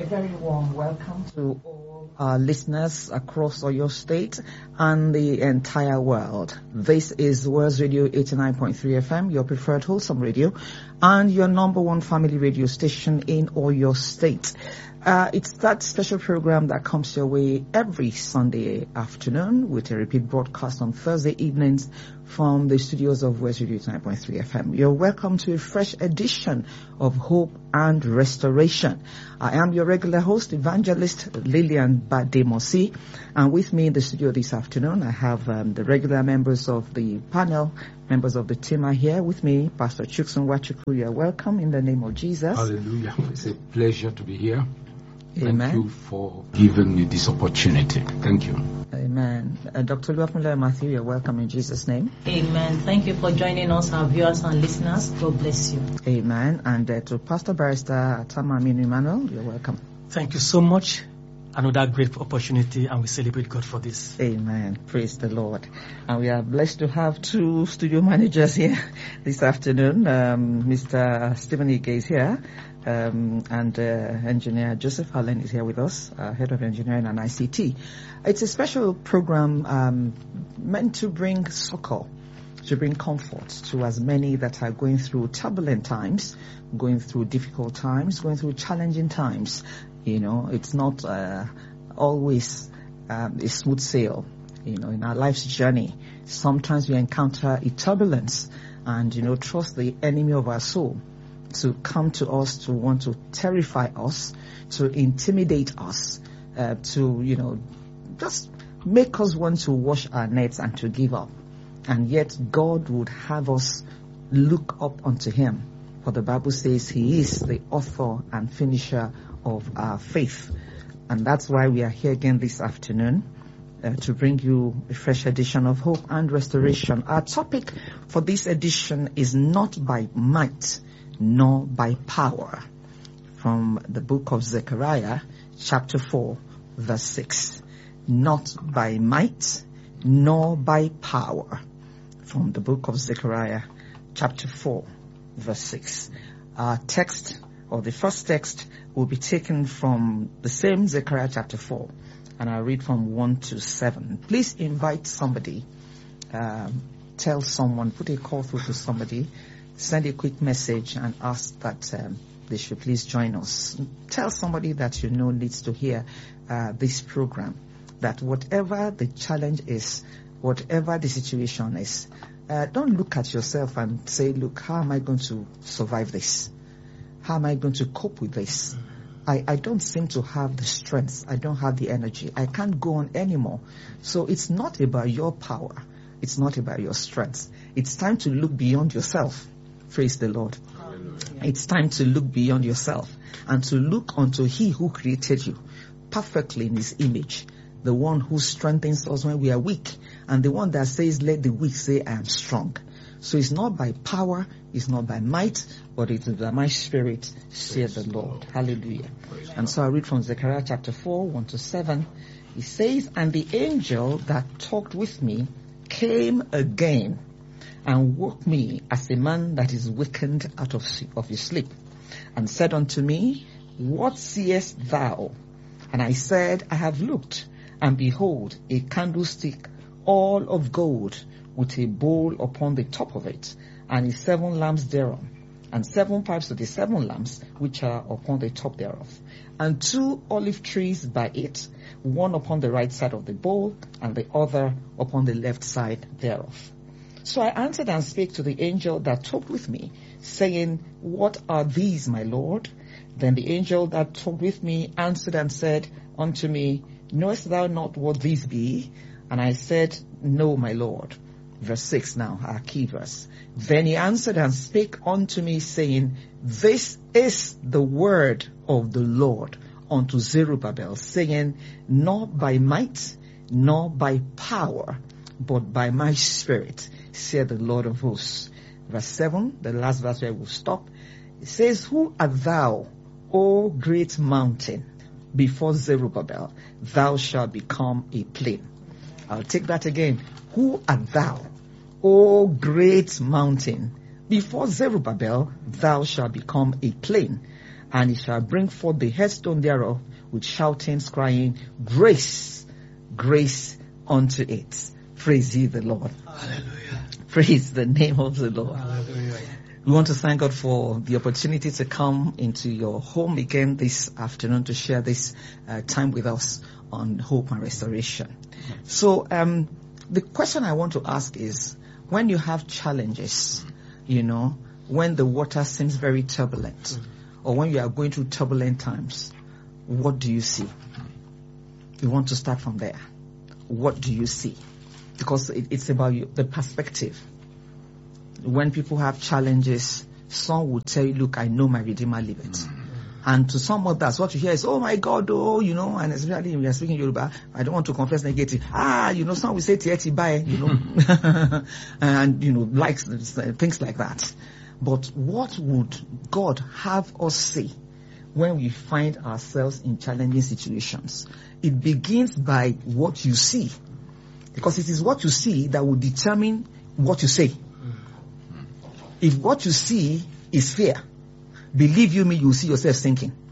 very warm welcome to all our listeners across Oyo State and the entire world. This is World Radio 89.3 FM, your preferred wholesome radio, and your number one family radio station in Oyo State. It's that special program that comes your way every Sunday afternoon with a repeat broadcast on Thursday evenings from the studios of West Radio 89.3 FM. You're welcome to a fresh edition of Hope and Restoration. I am your regular host, Evangelist Lillian Bademosi, and with me in the studio this afternoon, I have the regular members of the panel, members of the team are here with me. Pastor Chukson Wachukwu, you're welcome in the name of Jesus. Hallelujah. It's a pleasure to be here. Amen. Thank you for giving me this opportunity. Thank you. Amen. Dr. Luapula Matthew, you're welcome in Jesus' name. Amen. Thank you for joining us, our viewers and listeners. God bless you. Amen. And to Pastor Barrister Atama Aminu Emmanuel, you're welcome. Thank you so much. Another great opportunity, and we celebrate God for this. Amen. Praise the Lord. And we are blessed to have two studio managers here this afternoon. Mr. Stephen Ige is here. And Engineer Joseph Allen is here with us, Head of Engineering and ICT. It's a special program meant to bring succor, to bring comfort to as many that are going through turbulent times, going through difficult times, going through challenging times. You know, it's not always a smooth sail. You know, in our life's journey, sometimes we encounter a turbulence and, trust the enemy of our soul to come to us, to want to terrify us, to intimidate us, to, just make us want to wash our nets and to give up. And yet God would have us look up unto Him. For the Bible says He is the author and finisher of our faith. And that's why we are here again this afternoon to bring you a fresh edition of Hope and Restoration. Our topic for this edition is not by might, nor by power, from the book of Zechariah, chapter 4, verse 6. Not by might, nor by power, from the book of Zechariah, chapter 4, verse 6. Our text, or the first text, will be taken from the same Zechariah chapter 4, and I'll read from 1 to 7. Please invite somebody, tell someone, put a call through to somebody, send a quick message and ask that they should please join us. Tell somebody that you know needs to hear this program, that whatever the challenge is, whatever the situation is, don't look at yourself and say, look, how am I going to survive this? How am I going to cope with this? I don't seem to have the strength. I don't have the energy. I can't go on anymore. So it's not about your power. It's not about your strength. It's time to look beyond yourself. Praise the Lord. Hallelujah. It's time to look beyond yourself and to look unto He who created you perfectly in His image, the one who strengthens us when we are weak, and the one that says, let the weak say, I am strong. So it's not by power, it's not by might, but it is by my spirit, saith the Lord. Hallelujah. And so I read from Zechariah chapter 4, 1 to 7. It says, and the angel that talked with me came again and woke me as a man that is wakened out of his sleep, and said unto me, what seest thou? And I said, I have looked, and behold, a candlestick all of gold, with a bowl upon the top of it, and his 7 lamps thereon, and 7 pipes of the 7 lamps which are upon the top thereof, and 2 olive trees by it, one upon the right side of the bowl, and the other upon the left side thereof. So I answered and spake to the angel that talked with me, saying, what are these, my Lord? Then the angel that talked with me answered and said unto me, knowest thou not what these be? And I said, no, my Lord. Verse 6 now, our key verse. Then he answered and spake unto me, saying, this is the word of the Lord unto Zerubbabel, saying, not by might, nor by power, but by my spirit, saith the Lord of hosts. Verse 7, the last verse where we'll stop. It says, who art thou, O great mountain? Before Zerubbabel, thou shalt become a plain. I'll take that again. Who art thou, O great mountain? Before Zerubbabel, thou shalt become a plain. and he shall bring forth the headstone thereof with shoutings, crying, grace, grace unto it. Praise ye the Lord. Hallelujah. Praise the name of the Lord. Hallelujah. We want to thank God for the opportunity to come into your home again this afternoon to share this time with us on hope and restoration. So the question I want to ask is, when you have challenges, when the water seems very turbulent, or when you are going through turbulent times, what do you see? We want to start from there. What do you see? Because it's about the perspective. When people have challenges, some will tell you, look, I know my Redeemer liveth. And to some others, what you hear is, oh my God, and especially when we are speaking Yoruba, I don't want to confess negative. Some will say, Tieti bye, and, likes things like that. But what would God have us say when we find ourselves in challenging situations? It begins by what you see. Because it is what you see that will determine what you say. If what you see is fear, believe you me, you'll see yourself sinking.